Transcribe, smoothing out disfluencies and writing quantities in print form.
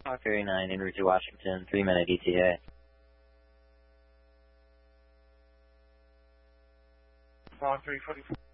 Hawk 39 en route to Washington, 3-minute ETA. Hawk 344.